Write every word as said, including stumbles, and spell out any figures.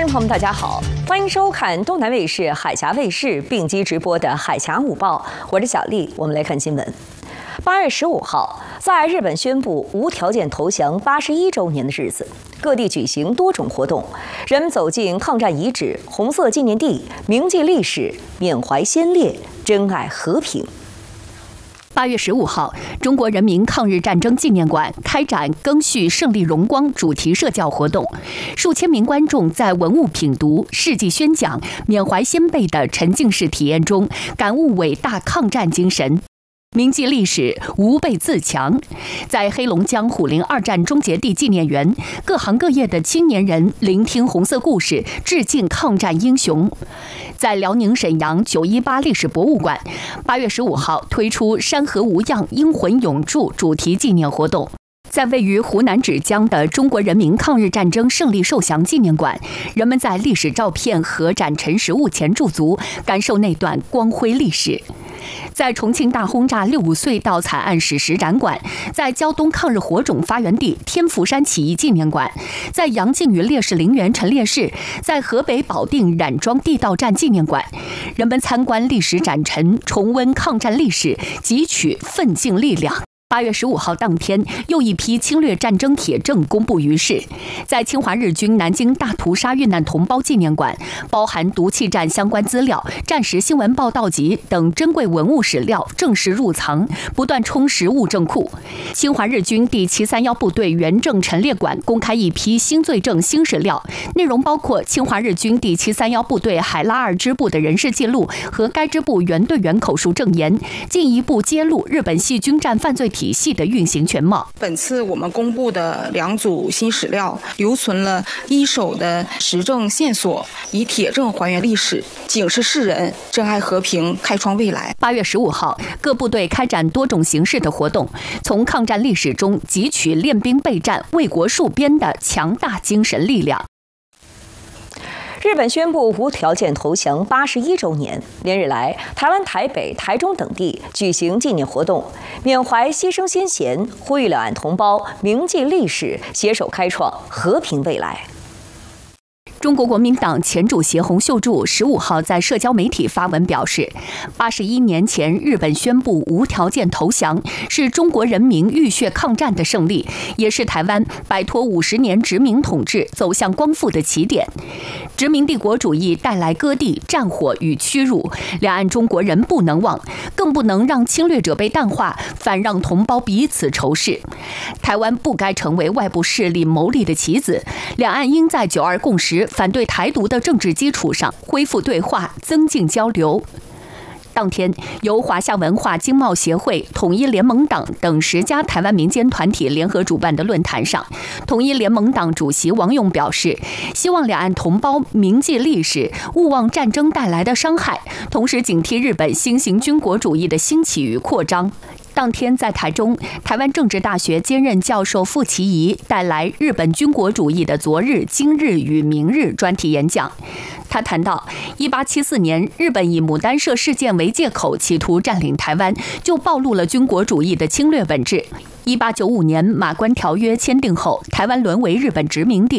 众朋友们，大家好，欢迎收看东南卫视、海峡卫视并机直播的《海峡午报》，我是小丽。我们来看新闻。八月十五号，在日本宣布无条件投降八十一周年的日子，各地举行多种活动，人们走进抗战遗址、红色纪念地，铭记历史，缅怀先烈，珍爱和平。 八月十五号，中国人民抗日战争纪念馆开展“赓续胜利荣光”主题社教活动，数千名观众在文物品读、事迹宣讲、缅怀先辈的沉浸式体验中，感悟伟大抗战精神，铭记历史，吾辈自强。在黑龙江虎林二战终结地纪念园，各行各业的青年人聆听红色故事，致敬抗战英雄。在辽宁沈阳九一八历史博物馆，八月十五号推出“山河无恙，英魂永驻”主题纪念活动。在位于湖南芷江的中国人民抗日战争胜利受降纪念馆，人们在历史照片和展陈实物前驻足，感受那段光辉历史。在重庆大轰炸六五隧道惨案史实展馆，在胶东抗日火种发源地天福山起义纪念馆，在杨靖宇烈士陵园陈列室，在河北保定冉庄地道战纪念馆，人们参观历史展陈，重温抗战历史，汲取奋进力量。八月十五号当天，又一批侵略战争铁证公布于世。在侵华日军南京大屠杀遇难同胞纪念馆，包含毒气战相关资料、战时新闻报道集等珍贵文物史料正式入藏，不断充实物证库。侵华日军第七三一部队原证陈列馆公开一批新罪证新史料，内容包括侵华日军第七三一部队海拉二支部的人事记录和该支部原队员口述证言，进一步揭露日本系军战犯罪体系的运行全貌。 本次我们公布的两组新史料，留存了一手的实证线索，以铁证还原历史，警示世人，珍爱和平，开创未来。 八月十五号，各部队开展多种形式的活动，从抗战历史中汲取练兵备战、为国戍边的强大精神力量。 日本宣布无条件投降八十一周年，连日来，台湾台北、台中等地举行纪念活动，缅怀牺牲先贤，呼吁两岸同胞铭记历史，携手开创和平未来。 中国国民党前主席洪秀柱十五号在社交媒体发文表示，八十一年前日本宣布无条件投降，是中国人民浴血抗战的胜利，也是台湾摆脱五十年殖民统治走向光复的起点。殖民帝国主义带来割地、战火与屈辱，两岸中国人不能忘，更不能让侵略者被淡化，反让同胞彼此仇视。台湾不该成为外部势力谋利的棋子，两岸应在九二共识、反对台独的政治基础上恢复对话，增进交流。当天，由华夏文化经贸协会、统一联盟党等十家台湾民间团体联合主办的论坛上，统一联盟党主席王勇表示，希望两岸同胞铭记历史，勿忘战争带来的伤害，同时警惕日本新型军国主义的兴起与扩张。当天在台中，台湾政治大学兼任教授傅其仪带来《日本军国主义的昨日、今日与明日》专题演讲。他谈到，一八七四年日本以牡丹社事件为借口，企图占领台湾，就暴露了军国主义的侵略本质。一八九五年马关条约签订后，台湾沦为日本殖民地。